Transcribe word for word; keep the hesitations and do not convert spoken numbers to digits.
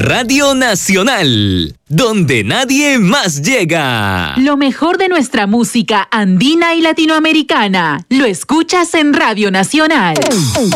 Radio Nacional, donde nadie más llega. Lo mejor de nuestra música andina y latinoamericana lo escuchas en Radio Nacional.